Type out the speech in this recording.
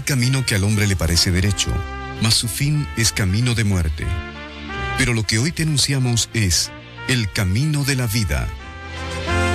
camino que al hombre le parece derecho, mas su fin es camino de muerte. Pero lo que hoy te anunciamos es el camino de la vida.